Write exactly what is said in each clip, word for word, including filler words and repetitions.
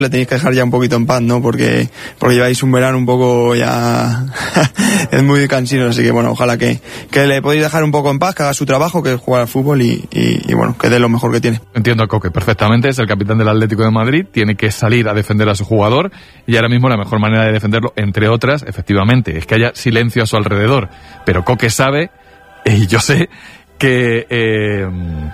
le tenéis que dejar ya un poquito en paz, ¿no? Porque, porque lleváis un verano un poco ya es muy cansino, así que bueno, ojalá que, que le podéis dejar un poco en paz, que haga su trabajo, que es jugar al fútbol y, y, y bueno, que dé lo mejor que tiene. Entiendo a Coque perfectamente, es el capitán del Atlético de Madrid, tiene que salir a defender a su jugador y ahora mismo la mejor manera de defenderlo, entre otras, efectivamente, es que haya silencio a su alrededor. Pero Coque sabe, y yo sé, que eh,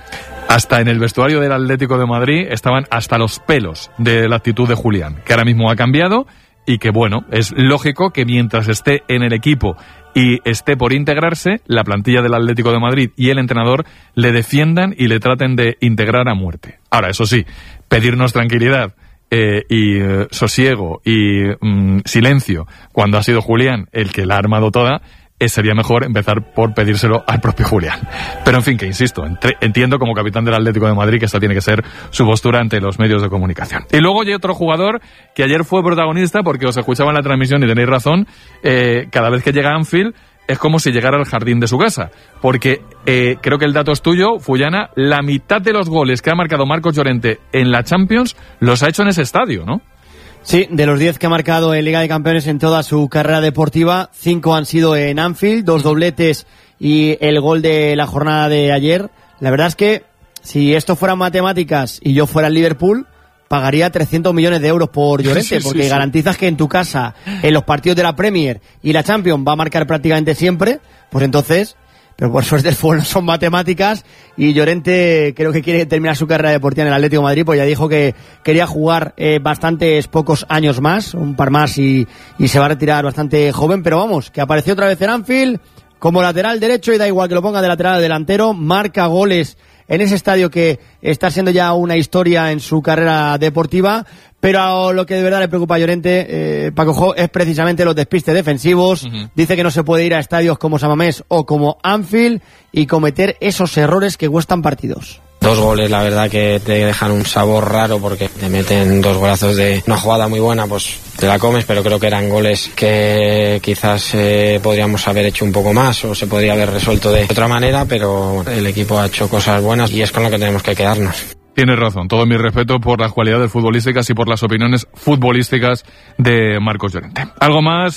hasta en el vestuario del Atlético de Madrid estaban hasta los pelos de la actitud de Julián, que ahora mismo ha cambiado y que, bueno, es lógico que mientras esté en el equipo y esté por integrarse, la plantilla del Atlético de Madrid y el entrenador le defiendan y le traten de integrar a muerte. Ahora, eso sí, pedirnos tranquilidad eh, y eh, sosiego y mm, silencio cuando ha sido Julián el que la ha armado toda, Eh, sería mejor empezar por pedírselo al propio Julián. Pero en fin, que insisto, entre, entiendo como capitán del Atlético de Madrid que esta tiene que ser su postura ante los medios de comunicación. Y luego hay otro jugador que ayer fue protagonista, porque os escuchaba en la transmisión y tenéis razón, eh, cada vez que llega a Anfield es como si llegara al jardín de su casa, porque eh, creo que el dato es tuyo, Fullana, la mitad de los goles que ha marcado Marcos Llorente en la Champions los ha hecho en ese estadio, ¿no? Sí, de los diez que ha marcado en Liga de Campeones en toda su carrera deportiva, cinco han sido en Anfield, dos dobletes y el gol de la jornada de ayer. La verdad es que si esto fueran matemáticas y yo fuera el Liverpool, pagaría trescientos millones de euros por Llorente, sí, porque sí, sí. garantizas que en tu casa, en los partidos de la Premier y la Champions, va a marcar prácticamente siempre, pues entonces... Pero por suerte el fútbol no son matemáticas y Llorente creo que quiere terminar su carrera deportiva en el Atlético de Madrid, pues ya dijo que quería jugar eh, bastantes pocos años más, un par más y, y se va a retirar bastante joven, pero vamos, que apareció otra vez en Anfield como lateral derecho y da igual que lo ponga de lateral a delantero, marca goles en ese estadio que está siendo ya una historia en su carrera deportiva. Pero lo que de verdad le preocupa a Llorente, eh, Paco Jo, es precisamente los despistes defensivos. Uh-huh. Dice que no se puede ir a estadios como San Mamés o como Anfield y cometer esos errores que cuestan partidos. Dos goles, la verdad que te dejan un sabor raro porque te meten dos golazos de una jugada muy buena, pues te la comes, pero creo que eran goles que quizás eh, podríamos haber hecho un poco más o se podría haber resuelto de otra manera, pero bueno, el equipo ha hecho cosas buenas y es con lo que tenemos que quedarnos. Tienes razón, todo mi respeto por las cualidades futbolísticas y por las opiniones futbolísticas de Marcos Llorente. ¿Algo más,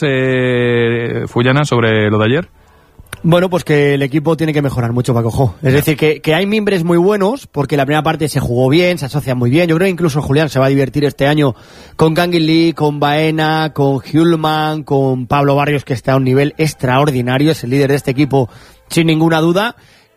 eh, Fullana, sobre lo de ayer? Bueno, pues que el equipo tiene que mejorar mucho, Paco Jo. Es decir, que, que hay mimbres muy buenos, porque la primera parte se jugó bien, se asocia muy bien. Yo creo que incluso Julián se va a divertir este año con Kangin Lee, con Baena, con Hjulman, con Pablo Barrios, que está a un nivel extraordinario, es el líder de este equipo sin ninguna duda.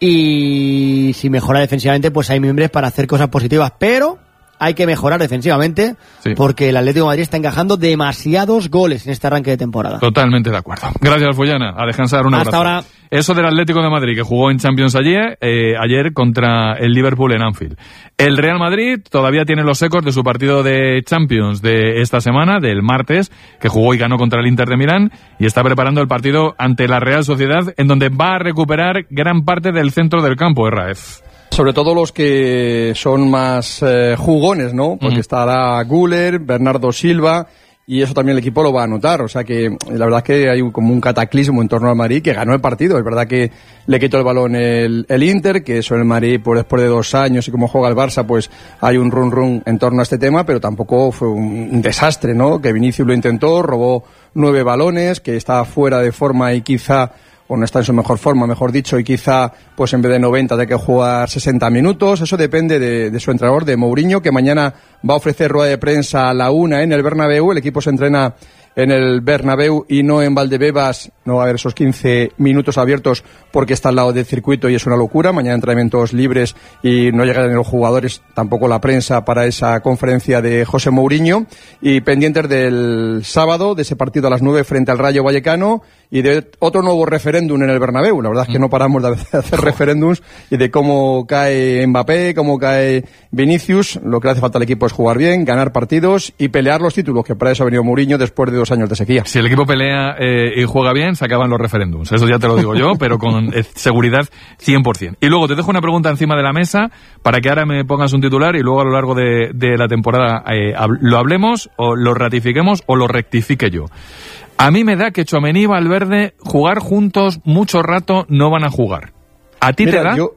Y si mejora defensivamente, pues hay mimbres para hacer cosas positivas, pero hay que mejorar defensivamente, sí, porque el Atlético de Madrid está encajando demasiados goles en este arranque de temporada. Totalmente de acuerdo. Gracias, Fullana. A descansar, un abrazo. Hasta ahora. Eso del Atlético de Madrid, que jugó en Champions ayer, eh, ayer contra el Liverpool en Anfield. El Real Madrid todavía tiene los ecos de su partido de Champions de esta semana, del martes, que jugó y ganó contra el Inter de Milán, y está preparando el partido ante la Real Sociedad, en donde va a recuperar gran parte del centro del campo, Herráez. Sobre todo los que son más eh, jugones, ¿no? Porque uh-huh. estará Güler, Bernardo Silva, y eso también el equipo lo va a notar. O sea que la verdad es que hay un, como un cataclismo en torno al Madrid, que ganó el partido. Es verdad que le quitó el balón el, el Inter, que eso el Madrid, pues después de dos años y como juega el Barça, pues hay un run run en torno a este tema, pero tampoco fue un, un desastre, ¿no? Que Vinicius lo intentó, robó nueve balones, que está fuera de forma y quizá... o no está en su mejor forma, mejor dicho, y quizá pues en vez de noventa tenga que jugar sesenta minutos. Eso depende de, de su entrenador, de Mourinho, que mañana va a ofrecer rueda de prensa a la una en el Bernabéu. El equipo se entrena en el Bernabéu y no en Valdebebas. No va a haber esos quince minutos abiertos porque está al lado del circuito y es una locura. Mañana entrenamientos libres y no llegan los jugadores, tampoco la prensa, para esa conferencia de José Mourinho. Y pendientes del sábado, de ese partido a las nueve frente al Rayo Vallecano y de otro nuevo referéndum en el Bernabéu. La verdad es que no paramos de hacer referéndums y de cómo cae Mbappé, cómo cae Vinicius. Lo que le hace falta al equipo es jugar bien, ganar partidos y pelear los títulos, que para eso ha venido Mourinho después de dos años de sequía. Si el equipo pelea eh, y juega bien, se acaban los referéndums. Eso ya te lo digo yo, pero con eh, seguridad cien por ciento. Y luego te dejo una pregunta encima de la mesa para que ahora me pongas un titular y luego a lo largo de, de la temporada eh, lo hablemos o lo ratifiquemos o lo rectifique yo. A mí me da que Tchouaméni y Valverde jugar juntos mucho rato no van a jugar. ¿A ti Mira, te da? Yo...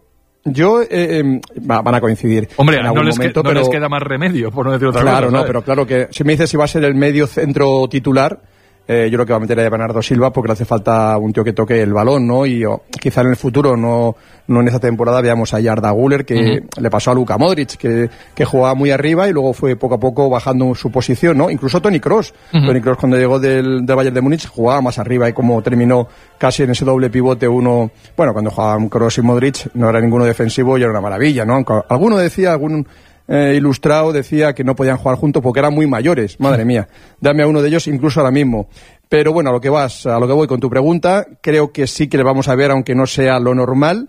yo eh, eh, van a coincidir. Hombre, en algún no, les, momento, que, no pero, les queda más remedio, por no decir otra claro, cosa. Claro, no, ¿sabes? pero claro que si me dices si va a ser el medio centro titular, Eh, yo creo que va a meter a Bernardo Silva porque le hace falta un tío que toque el balón, ¿no? Y oh, quizá en el futuro, no no en esta temporada, veamos a Arda Güler, que uh-huh. le pasó a Luka Modric, que, que jugaba muy arriba y luego fue poco a poco bajando su posición, ¿no? Incluso Toni Kroos. Uh-huh. Toni Kroos, cuando llegó del, del Bayern de Múnich, jugaba más arriba y como terminó casi en ese doble pivote uno... Bueno, cuando jugaban Kroos y Modric no era ninguno defensivo y era una maravilla, ¿no? Aunque alguno decía, algún... Eh, ilustrado decía que no podían jugar juntos porque eran muy mayores. Madre mía, dame a uno de ellos incluso ahora mismo. Pero bueno, a lo que vas, a lo que voy con tu pregunta, creo que sí que le vamos a ver, aunque no sea lo normal.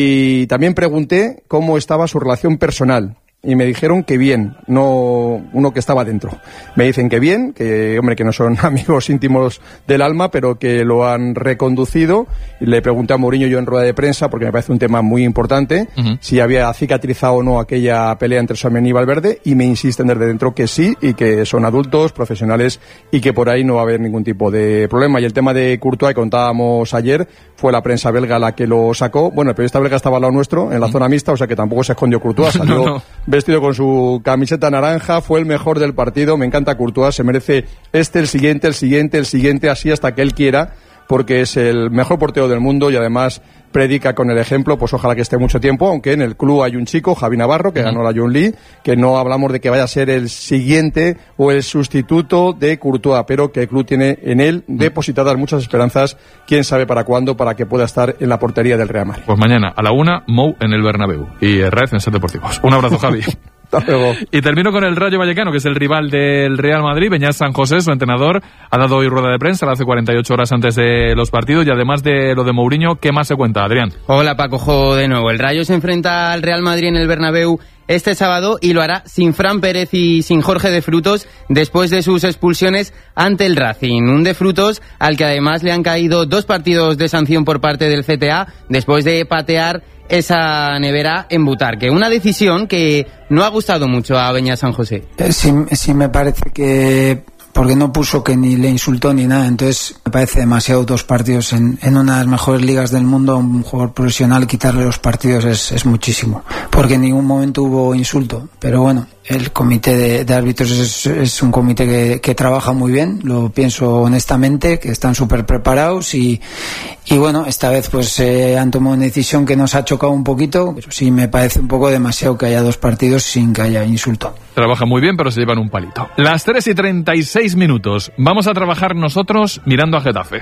Y también pregunté cómo estaba su relación personal. Y me dijeron que bien, no uno que estaba dentro. Me dicen que bien, que hombre, que no son amigos íntimos del alma, pero que lo han reconducido. Y le pregunté a Mourinho yo en rueda de prensa, porque me parece un tema muy importante, uh-huh. si había cicatrizado o no aquella pelea entre Tchouaméni y Valverde, y me insisten desde dentro que sí, y que son adultos, profesionales, y que por ahí no va a haber ningún tipo de problema. Y el tema de Courtois, que contábamos ayer, fue la prensa belga la que lo sacó. Bueno, el periodista belga estaba al lado nuestro, en la uh-huh. zona mixta, o sea que tampoco se escondió Courtois, salió... no, no. vestido con su camiseta naranja, fue el mejor del partido, me encanta Courtois, se merece este, el siguiente, el siguiente, el siguiente, así hasta que él quiera, porque es el mejor portero del mundo y además predica con el ejemplo, pues ojalá que esté mucho tiempo, aunque en el club hay un chico, Javi Navarro, que uh-huh. ganó la John Lee, que no hablamos de que vaya a ser el siguiente o el sustituto de Courtois, pero que el club tiene en él depositadas muchas esperanzas, quién sabe para cuándo, para que pueda estar en la portería del Real Madrid. Pues mañana a la una, Mou en el Bernabéu y Raez en Set Deportivos. Un abrazo, Javi. Hasta luego. Y termino con el Rayo Vallecano, que es el rival del Real Madrid. Beñat San José, su entrenador, ha dado hoy rueda de prensa, la hace cuarenta y ocho horas antes de los partidos. Y además de lo de Mourinho, ¿qué más se cuenta, Adrián? Hola, Paco Jo, de nuevo. El Rayo se enfrenta al Real Madrid en el Bernabéu este sábado y lo hará sin Fran Pérez y sin Jorge de Frutos después de sus expulsiones ante el Racing. Un de Frutos al que además le han caído dos partidos de sanción por parte del C T A después de patear esa nevera en Butarque. Una decisión que no ha gustado mucho a Beñat San José. Sí, sí me parece que... porque no puso que ni le insultó ni nada, entonces me parece demasiado dos partidos en, en una de las mejores ligas del mundo. A un jugador profesional quitarle los partidos es, es muchísimo, porque en ningún momento hubo insulto, pero bueno, el comité de, de árbitros es, es un comité que, que trabaja muy bien, lo pienso honestamente, que están súper preparados y, y bueno, esta vez pues eh, han tomado una decisión que nos ha chocado un poquito, pero sí me parece un poco demasiado que haya dos partidos sin que haya insulto. Trabaja muy bien, pero se llevan un palito. Las tres y treinta y seis minutos. Vamos a trabajar nosotros mirando a Getafe.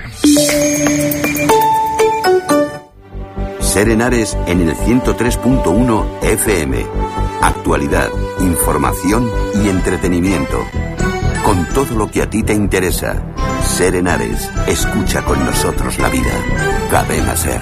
Ser Henares en el ciento tres punto uno F M. Actualidad, información y entretenimiento. Con todo lo que a ti te interesa. Ser Henares. Escucha con nosotros la vida. Cadena Ser.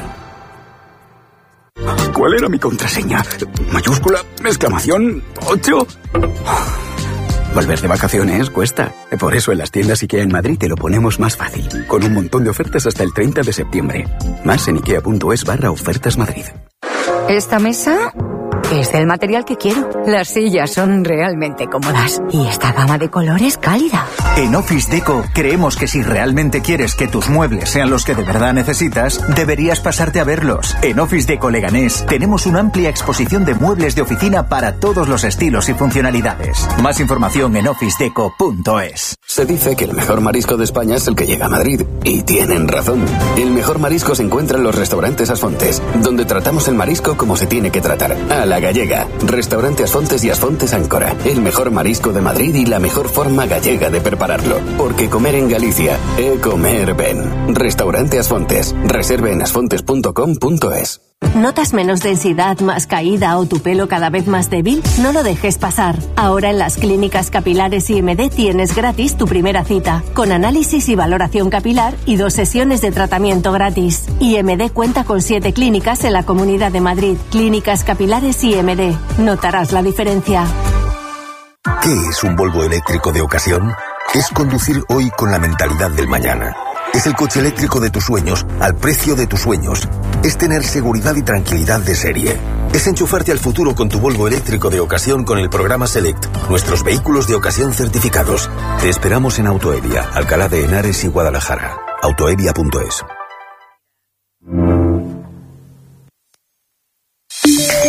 ¿Cuál era mi contraseña? Mayúscula, exclamación, ocho. Volver de vacaciones cuesta. Por eso en las tiendas IKEA en Madrid te lo ponemos más fácil. Con un montón de ofertas hasta el treinta de septiembre. Más en ikea.es barra ofertas Madrid. Esta mesa es del material que quiero. Las sillas son realmente cómodas. Y esta gama de colores cálida. En Office Deco creemos que si realmente quieres que tus muebles sean los que de verdad necesitas, deberías pasarte a verlos. En Office Deco Leganés tenemos una amplia exposición de muebles de oficina para todos los estilos y funcionalidades. Más información en office deco punto es. Se dice que el mejor marisco de España es el que llega a Madrid. Y tienen razón. El mejor marisco se encuentra en los restaurantes Asfontes, donde tratamos el marisco como se tiene que tratar. A la gallega. Restaurante Asfontes y Asfontes Áncora. El mejor marisco de Madrid y la mejor forma gallega de prepararlo. Porque comer en Galicia é comer ben. Restaurante Asfontes. Reserve en asfontes punto com punto es. ¿Notas menos densidad, más caída o tu pelo cada vez más débil? No lo dejes pasar. Ahora en las clínicas capilares I M D tienes gratis tu primera cita, con análisis y valoración capilar y dos sesiones de tratamiento gratis. I M D cuenta con siete clínicas en la Comunidad de Madrid. Clínicas capilares I M D. Notarás la diferencia. ¿Qué es un Volvo eléctrico de ocasión? Es conducir hoy con la mentalidad del mañana. Es el coche eléctrico de tus sueños, al precio de tus sueños. Es tener seguridad y tranquilidad de serie. Es enchufarte al futuro con tu Volvo eléctrico de ocasión con el programa Select, nuestros vehículos de ocasión certificados. Te esperamos en Autoevia, Alcalá de Henares y Guadalajara. autoevia punto es.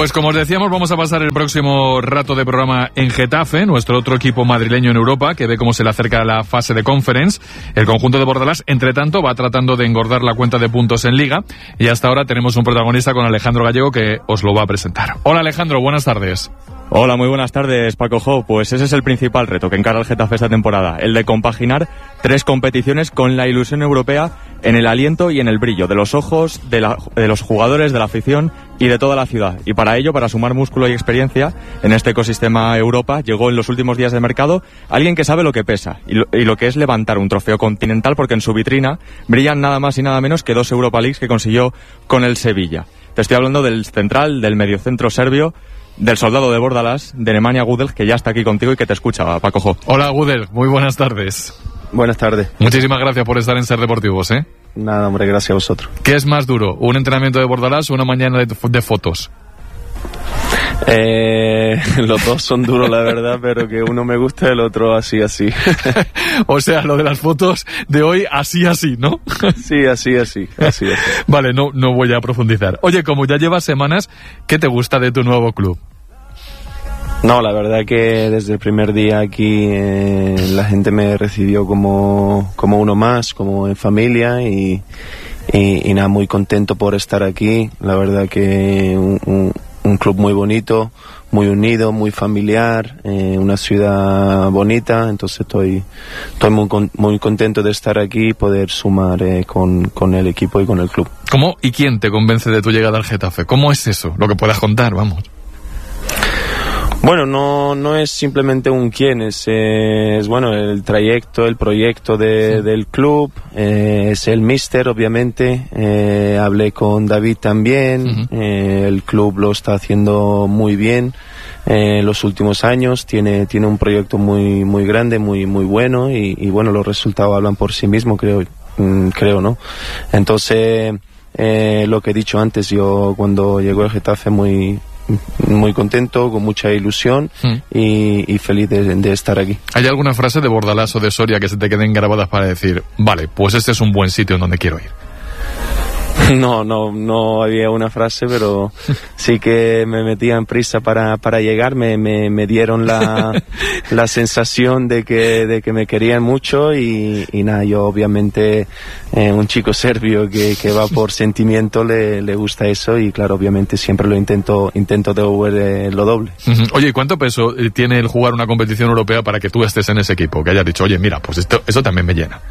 Pues como os decíamos, vamos a pasar el próximo rato de programa en Getafe, nuestro otro equipo madrileño en Europa, que ve cómo se le acerca la fase de Conference. El conjunto de Bordalás, entre tanto, va tratando de engordar la cuenta de puntos en Liga, y hasta ahora tenemos un protagonista con Alejandro Gallego que os lo va a presentar. Hola Alejandro, buenas tardes. Hola, muy buenas tardes, Paco Jo. Pues ese es el principal reto que encara el Getafe esta temporada, el de compaginar tres competiciones con la ilusión europea en el aliento y en el brillo de los ojos de, la, de los jugadores, de la afición y de toda la ciudad. Y para ello, para sumar músculo y experiencia en este ecosistema Europa, llegó en los últimos días de mercado alguien que sabe lo que pesa y lo, y lo que es levantar un trofeo continental, porque en su vitrina brillan nada más y nada menos que dos Europa Leagues que consiguió con el Sevilla. Te estoy hablando del central, del mediocentro serbio, del soldado de Bordalás, de Nemanja Gudel, que ya está aquí contigo y que te escucha, Paco Jo. Hola Gudel, muy buenas tardes. Buenas tardes. Muchísimas gracias por estar en Ser Deportivos, ¿eh? Nada, hombre, gracias a vosotros. ¿Qué es más duro, un entrenamiento de Bordalás o una mañana de, de fotos? Eh, los dos son duros, la verdad, pero que uno me gusta y el otro así, así. O sea, lo de las fotos de hoy, así, así, ¿no? Sí, así, así, así, así. Vale, no, no voy a profundizar. Oye, como ya llevas semanas, ¿qué te gusta de tu nuevo club? No, la verdad que desde el primer día aquí eh, la gente me recibió como, como uno más, como en familia y, y, y nada, muy contento por estar aquí. La verdad que un, un, un club muy bonito, muy unido, muy familiar, eh, una ciudad bonita, entonces estoy, estoy muy, muy contento de estar aquí y poder sumar eh, con, con el equipo y con el club. ¿Cómo y quién te convence de tu llegada al Getafe? ¿Cómo es eso? Lo que puedas contar, vamos. Bueno, no, no es simplemente un quién, es, eh, es bueno el trayecto, el proyecto de, sí. del club, eh, es el míster, obviamente. Eh, hablé con David también, uh-huh. eh, el club lo está haciendo muy bien eh, en los últimos años, tiene, tiene un proyecto muy, muy grande, muy, muy bueno y, y bueno, los resultados hablan por sí mismos, creo, mm, creo, ¿no? Entonces, eh, lo que he dicho antes, yo cuando llegó el Getafe muy muy contento, con mucha ilusión mm. y, y feliz de, de estar aquí. ¿Hay alguna frase de Bordalás o de Soria que se te queden grabadas para decir, vale, pues este es un buen sitio en donde quiero ir? No, no, no había una frase, pero sí que me metía en prisa para, para llegar, me, me, me dieron la, la sensación de que, de que me querían mucho y, y nada, yo obviamente, eh, un chico serbio que, que va por sentimiento le, le gusta eso y claro, obviamente siempre lo intento, intento devolver eh, lo doble. Oye, ¿y cuánto peso tiene el jugar una competición europea para que tú estés en ese equipo? Que hayas dicho, oye, mira, pues esto, eso también me llena.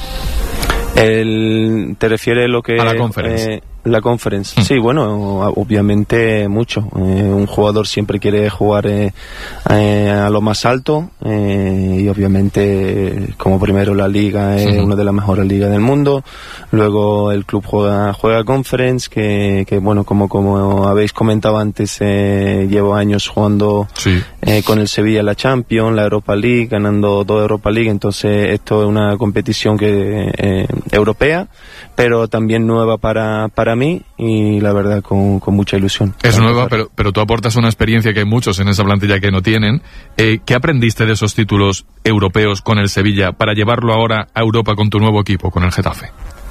El, ¿te refieres lo que a la conference? Eh, la conference, mm. sí, bueno, obviamente mucho. Eh, un jugador siempre quiere jugar eh, eh, a lo más alto eh, y obviamente como primero la liga es mm. una de las mejores ligas del mundo. Luego el club juega juega conference, que, que bueno, como como habéis comentado antes, eh, llevo años jugando sí. eh, con el Sevilla la Champions, la Europa League, ganando dos Europa League. Entonces esto es una competición que eh, europea, pero también nueva para para mí y la verdad con, con mucha ilusión. Es nueva, pero, pero tú aportas una experiencia que hay muchos en esa plantilla que no tienen. Eh, ¿Qué aprendiste de esos títulos europeos con el Sevilla para llevarlo ahora a Europa con tu nuevo equipo, con el Getafe?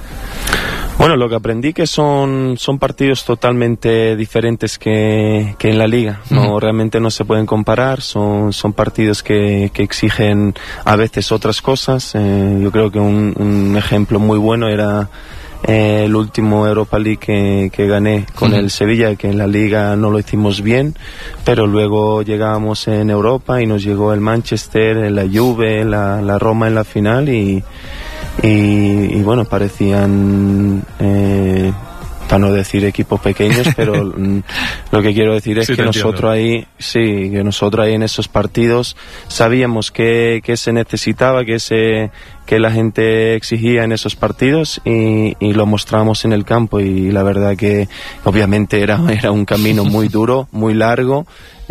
Bueno, lo que aprendí que son, son partidos totalmente diferentes que, que en la liga. No, uh-huh. realmente no se pueden comparar. Son, son partidos que, que exigen a veces otras cosas. Eh, yo creo que un, un ejemplo muy bueno era Eh, el último Europa League que, que gané con uh-huh. el Sevilla, que en la Liga no lo hicimos bien, pero luego llegábamos en Europa y nos llegó el Manchester, la Juve, la, la Roma en la final y, y, y bueno, parecían... Eh, para no decir equipos pequeños, pero lo que quiero decir es sí, que nosotros ahí, sí, que nosotros ahí en esos partidos sabíamos que, que se necesitaba, que se, que la gente exigía en esos partidos y, y lo mostramos en el campo y la verdad que obviamente era, era un camino muy duro, muy largo.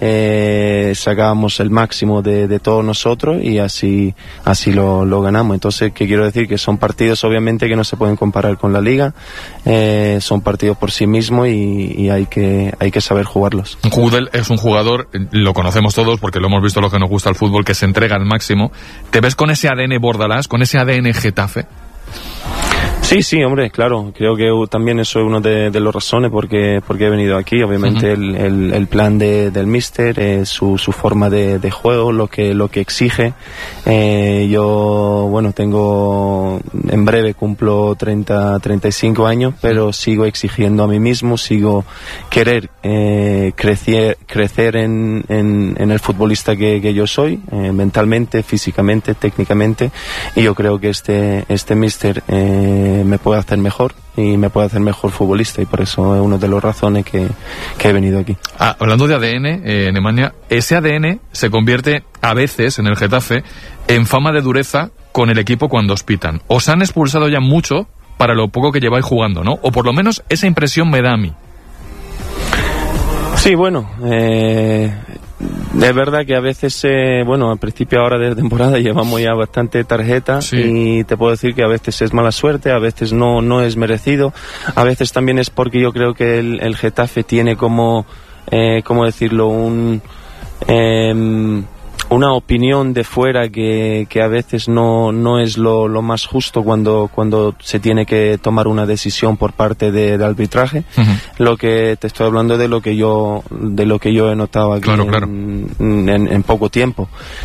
Eh, sacábamos el máximo de, de todos nosotros y así así lo, lo ganamos. Entonces, ¿qué quiero decir? Que son partidos obviamente que no se pueden comparar con la liga, eh, son partidos por sí mismos y, y hay que hay que saber jugarlos. Gudel es un jugador, lo conocemos todos porque lo hemos visto los que nos gusta el fútbol, que se entrega al máximo. ¿Te ves con ese A D N Bordalás, con ese A D N Getafe? Sí, sí, hombre, claro. Creo que también eso es uno de, de las razones porque porque he venido aquí. Obviamente uh-huh. el, el, el plan de, del míster, eh, su, su forma de, de juego, lo que lo que exige. Eh, yo, bueno, tengo en breve cumplo treinta, treinta y cinco años, pero sigo exigiendo a mí mismo, sigo querer eh, crecer crecer en, en, en el futbolista que, que yo soy, eh, mentalmente, físicamente, técnicamente, y yo creo que este este míster eh, me puede hacer mejor y me puede hacer mejor futbolista, y por eso es una de las razones que, que he venido aquí. Ah, hablando de A D N, eh, Nemanja, ese A D N se convierte a veces en el Getafe en fama de dureza con el equipo cuando os pitan. Os han expulsado ya mucho para lo poco que lleváis jugando, ¿no? O por lo menos esa impresión me da a mí. Sí, bueno, eh, es verdad que a veces, eh, bueno, al principio ahora de temporada llevamos ya bastante tarjeta, sí. Y te puedo decir que a veces es mala suerte, a veces no, no es merecido, a veces también es porque yo creo que el, el Getafe tiene como, eh, ¿cómo decirlo?, un... Eh, una opinión de fuera que, que a veces no, no es lo, lo más justo cuando, cuando se tiene que tomar una decisión por parte de, de arbitraje. Uh-huh. Lo que te estoy hablando de lo que yo, de lo que yo he notado aquí, claro, en, claro. En, en, en poco tiempo.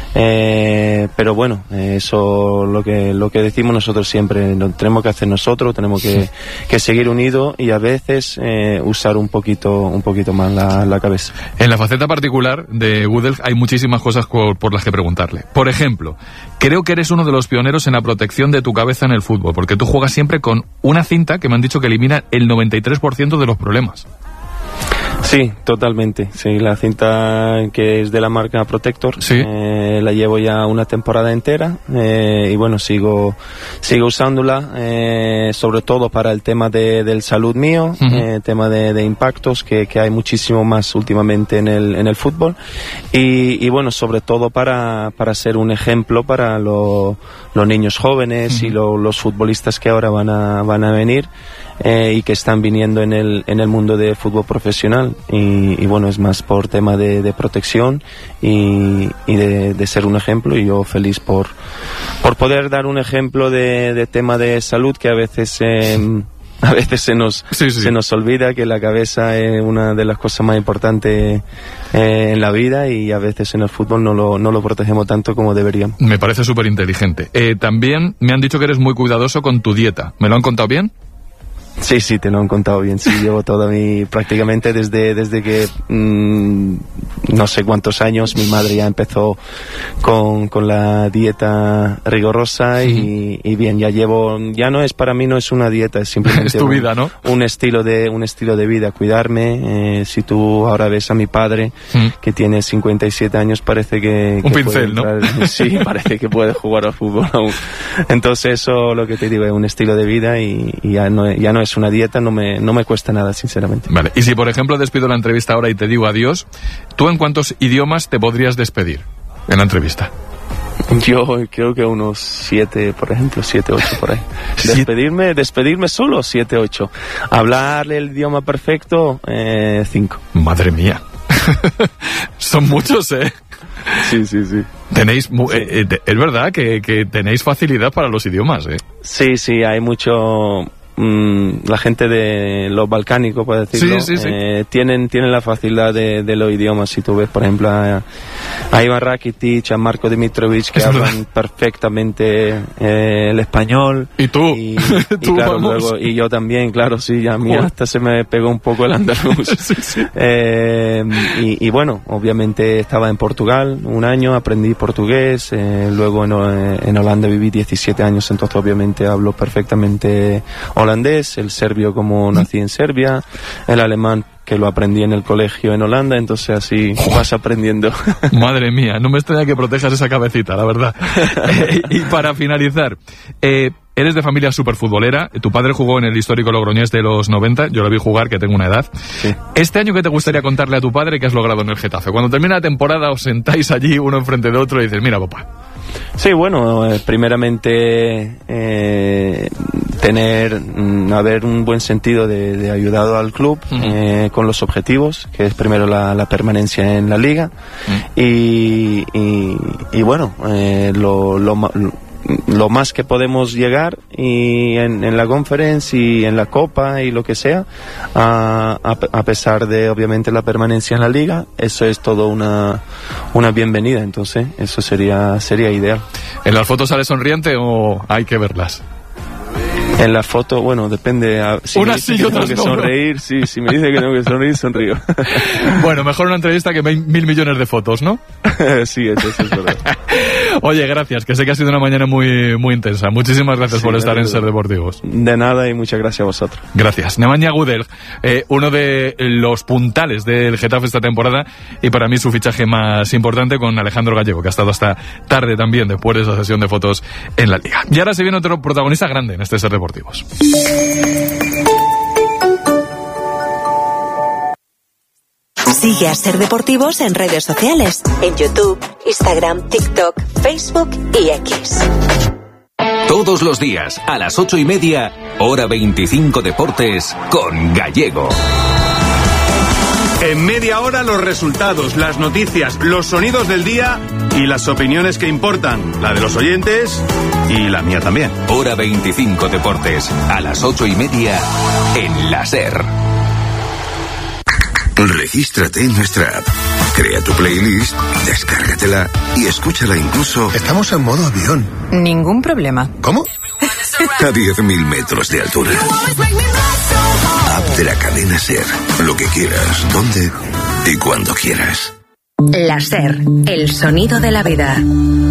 Eh, pero bueno, eso lo que, lo que decimos nosotros siempre, lo tenemos que hacer nosotros, tenemos que, sí. que seguir unidos y a veces eh, usar un poquito, un poquito más la, la cabeza. En la faceta particular de Gudel hay muchísimas cosas por por las que preguntarle. Por ejemplo, creo que eres uno de los pioneros en la protección de tu cabeza en el fútbol, porque tú juegas siempre con una cinta que me han dicho que elimina el noventa y tres por ciento de los problemas. Sí, totalmente. Sí, la cinta que es de la marca Protector, sí. eh, la llevo ya una temporada entera eh, y bueno, sigo sigo usándola, eh, sobre todo para el tema de, del salud mío, uh-huh. eh, tema de, de impactos que, que hay muchísimo más últimamente en el en el fútbol y, y bueno, sobre todo para, para ser un ejemplo para lo, los niños jóvenes uh-huh. y lo, los futbolistas que ahora van a van a venir. Eh, y que están viniendo en el en el mundo de fútbol profesional y, y bueno, es más por tema de, de protección y, y de, de ser un ejemplo, y yo feliz por por poder dar un ejemplo de, de tema de salud que a veces eh, a veces se nos sí, sí. se nos olvida que la cabeza es una de las cosas más importantes eh, en la vida, y a veces en el fútbol no lo, no lo protegemos tanto como deberíamos. Me parece súper inteligente. Eh, también me han dicho que eres muy cuidadoso con tu dieta. ¿Me lo han contado bien? Sí, sí, te lo han contado bien. Sí, llevo toda mi, prácticamente desde, desde que mmm, no sé cuántos años mi madre ya empezó con, con la dieta rigurosa y, y bien, ya llevo, ya no es, para mí no es una dieta, es simplemente es tu vida, un, ¿no? un estilo de, un estilo de vida, cuidarme. Eh, si tú ahora ves a mi padre, ¿Mm? que tiene cincuenta y siete años, parece que, un que pincel, puede entrar, ¿no? Sí, parece que puede jugar al fútbol aún. Entonces eso, lo que te digo, es un estilo de vida y, y ya no, ya no es una dieta, no me, no me cuesta nada, sinceramente. Vale, y si por ejemplo despido la entrevista ahora y te digo adiós, ¿tú en cuántos idiomas te podrías despedir en la entrevista? Yo creo que unos siete, por ejemplo, siete, ocho por ahí. Despedirme, despedirme solo, siete, ocho. Hablar el idioma perfecto, eh, cinco. Madre mía. Son muchos, ¿eh? Sí, sí, sí. Tenéis, sí. Eh, eh, es verdad que, que tenéis facilidad para los idiomas, ¿eh? Sí, sí, hay mucho... Mm, la gente de los balcánicos, por decirlo, sí, sí, sí. Eh, tienen tienen la facilidad de, de los idiomas. Si tú ves, por ejemplo, a, a Ivan Rakitic, a Marko Dimitrovic, que es hablan verdad. perfectamente eh, el español. ¿Y tú? Y, ¿Tú, y, claro, vamos? luego, y yo también, claro, sí, a mí Joder. hasta se me pegó un poco el andaluz. sí, sí. Eh, y, y bueno, obviamente estaba en Portugal un año, aprendí portugués, eh, luego en, en Holanda viví diecisiete años, entonces obviamente hablo perfectamente holandés, el serbio como nací en Serbia, el alemán que lo aprendí en el colegio en Holanda, entonces así vas aprendiendo. Madre mía, no me extraña que protejas esa cabecita, la verdad. eh, y para finalizar, eh, eres de familia superfutbolera, tu padre jugó en el histórico Logroñés de los noventa, yo lo vi jugar, que tengo una edad. Sí. Este año, ¿qué te gustaría contarle a tu padre que has logrado en el Getafe? Cuando termina la temporada os sentáis allí uno enfrente de otro y dices, mira papá. Sí, bueno, eh, primeramente eh, tener, mm, haber un buen sentido de, de ayudado al club uh-huh. eh, con los objetivos, que es primero la, la permanencia en la liga uh-huh. y, y, y bueno, eh, lo, lo, lo lo más que podemos llegar y en, en la conference y en la Copa y lo que sea, a, a, a pesar de obviamente la permanencia en la Liga, eso es todo una, una bienvenida, entonces eso sería, sería ideal. ¿En las fotos sale sonriente o hay que verlas? En la foto, bueno, depende. A, si una me dice sí, que otras tengo que no. sonreír, sí, si me dice que tengo que sonreír, sonrío. Bueno, mejor una entrevista que mil millones de fotos, ¿no? Sí, eso, eso es verdad. Oye, gracias, que sé que ha sido una mañana muy, muy intensa. Muchísimas gracias Sí, por estar en de- Ser Deportivos. De nada y muchas gracias a vosotros. Gracias. Nemanja Gudel, eh, uno de los puntales del Getafe esta temporada y para mí su fichaje más importante con Alejandro Gallego, que ha estado hasta tarde también después de esa sesión de fotos en la Liga. Y ahora se viene otro protagonista grande en este Ser Deportivos. Sigue a Ser Deportivos en redes sociales, en YouTube, Instagram, TikTok, Facebook y X. Todos los días, a las ocho y media, hora veinticinco Deportes, con Gallego. En media hora los resultados, las noticias, los sonidos del día y las opiniones que importan, la de los oyentes y la mía también. Hora veinticinco Deportes, a las ocho y media, en la Ser. Regístrate en nuestra app, crea tu playlist, descárgatela y escúchala incluso... Estamos en modo avión. Ningún problema. ¿Cómo? A diez mil metros de altura. App de la cadena Ser. Lo que quieras, donde y cuando quieras. La Ser, el sonido de la vida.